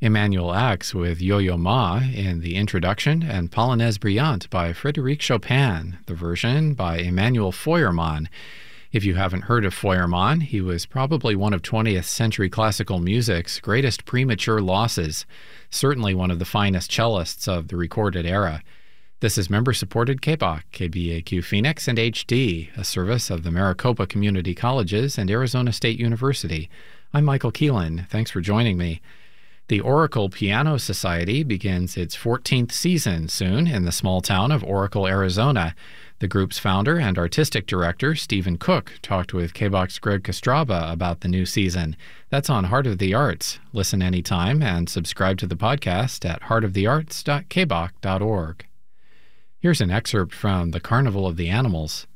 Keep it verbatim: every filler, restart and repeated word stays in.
Emmanuel X with Yo-Yo Ma in the introduction, and Polonaise Brillante by Frédéric Chopin, the version by Emmanuel Feuermann. If you haven't heard of Feuermann, he was probably one of twentieth century classical music's greatest premature losses, certainly one of the finest cellists of the recorded era. This is member-supported K B A Q, K B A Q Phoenix, and H D, a service of the Maricopa Community Colleges and Arizona State University. I'm Michael Keelan. Thanks for joining me. The Oracle Piano Society begins its fourteenth season soon in the small town of Oracle, Arizona. The group's founder and artistic director, Stephen Cook, talked with K B A Q's Greg Kostraba about the new season. That's on Heart of the Arts. Listen anytime and subscribe to the podcast at heart of the arts dot k b a q dot org. Here's an excerpt from The Carnival of the Animals.